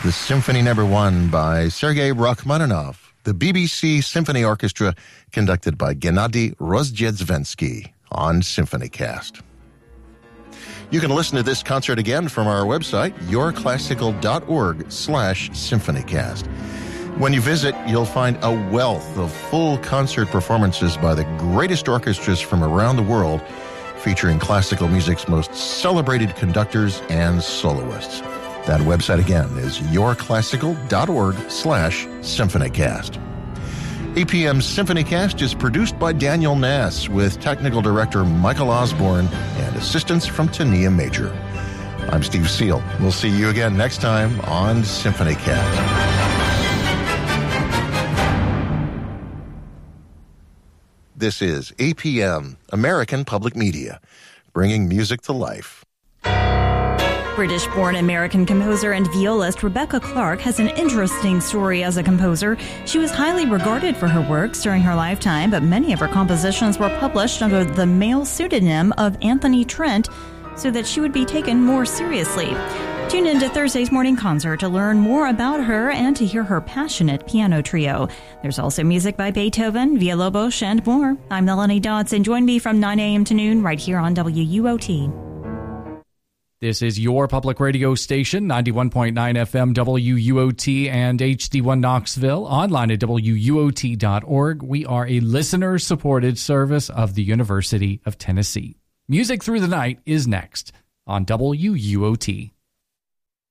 The Symphony No. 1 by Sergei Rachmaninoff, the BBC Symphony Orchestra conducted by Gennady Rozdzedzvenski on SymphonyCast. You can listen to this concert again from our website, yourclassical.org/symphonycast. When you visit, you'll find a wealth of full concert performances by the greatest orchestras from around the world, featuring classical music's most celebrated conductors and soloists. That website again is yourclassical.org/symphonycast. APM's SymphonyCast is produced by Daniel Nass with technical director Michael Osborne and assistance from Tania Major. I'm Steve Seal. We'll see you again next time on SymphonyCast. This is APM, American Public Media, bringing music to life. British-born American composer and violist Rebecca Clark has an interesting story as a composer. She was highly regarded for her works during her lifetime, but many of her compositions were published under the male pseudonym of Anthony Trent so that she would be taken more seriously. Tune in to Thursday's Morning Concert to learn more about her and to hear her passionate piano trio. There's also music by Beethoven, Villalobos, and more. I'm Melanie Dodson. Join me from 9 a.m. to noon right here on WUOT. This is your public radio station, 91.9 FM WUOT and HD1 Knoxville, online at WUOT.org. We are a listener-supported service of the University of Tennessee. Music Through the Night is next on WUOT.